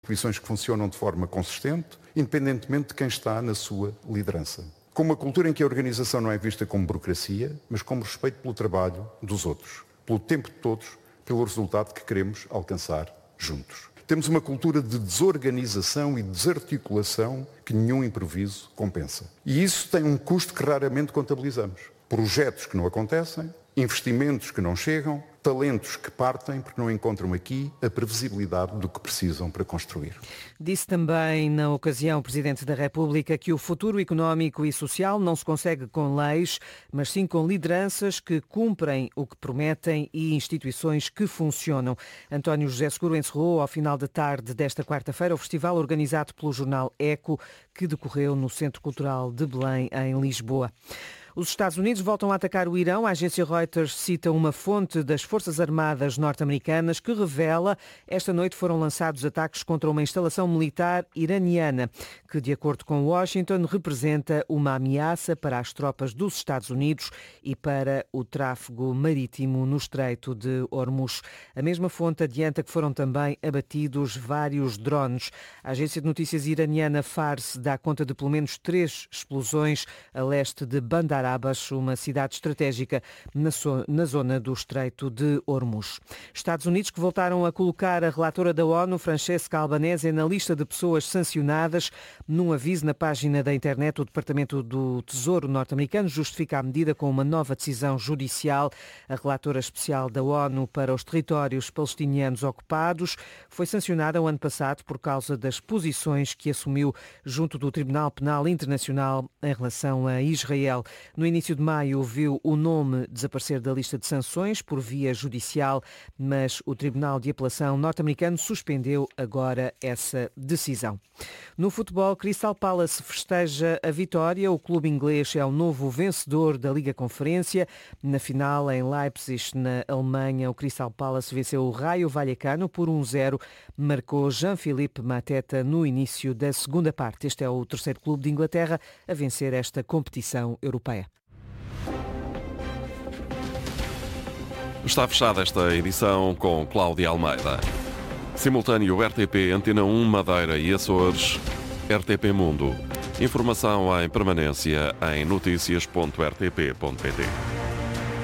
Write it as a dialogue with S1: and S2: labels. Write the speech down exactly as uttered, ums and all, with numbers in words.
S1: instituições que funcionam de forma consistente, independentemente de quem está na sua liderança. Com uma cultura em que a organização não é vista como burocracia, mas como respeito pelo trabalho dos outros, pelo tempo de todos, pelo resultado que queremos alcançar juntos. Temos uma cultura de desorganização e desarticulação que nenhum improviso compensa. E isso tem um custo que raramente contabilizamos. Projetos que não acontecem, investimentos que não chegam, talentos que partem porque não encontram aqui a previsibilidade do que precisam para construir.
S2: Disse também na ocasião o Presidente da República que o futuro económico e social não se consegue com leis, mas sim com lideranças que cumprem o que prometem e instituições que funcionam. António José Seguro encerrou ao final da tarde desta quarta-feira o festival organizado pelo jornal Eco, que decorreu no Centro Cultural de Belém, em Lisboa. Os Estados Unidos voltam a atacar o Irão. A agência Reuters cita uma fonte das Forças Armadas norte-americanas que revela que esta noite foram lançados ataques contra uma instalação militar iraniana, que, de acordo com Washington, representa uma ameaça para as tropas dos Estados Unidos e para o tráfego marítimo no Estreito de Hormuz. A mesma fonte adianta que foram também abatidos vários drones. A agência de notícias iraniana Fars dá conta de pelo menos três explosões a leste de Bandar Abbas, uma cidade estratégica na, so- na zona do Estreito de Hormuz. Estados Unidos que voltaram a colocar a relatora da ONU, Francesca Albanese, na lista de pessoas sancionadas. Num aviso na página da internet, o Departamento do Tesouro norte-americano justifica a medida com uma nova decisão judicial. A relatora especial da ONU para os territórios palestinianos ocupados foi sancionada o ano passado por causa das posições que assumiu junto do Tribunal Penal Internacional em relação a Israel. No início de maio viu o nome desaparecer da lista de sanções por via judicial, mas o Tribunal de Apelação norte-americano suspendeu agora essa decisão. No futebol, Crystal Palace festeja a vitória. O clube inglês é o novo vencedor da Liga Conferência. Na final, em Leipzig, na Alemanha, o Crystal Palace venceu o Rayo Vallecano por um zero. Marcou Jean-Philippe Mateta no início da segunda parte. Este é o terceiro clube de Inglaterra a vencer esta competição europeia.
S3: Está fechada esta edição com Cláudia Almeida. Simultâneo R T P, Antena um, Madeira e Açores, R T P Mundo. Informação em permanência em notícias ponto r t p ponto p t.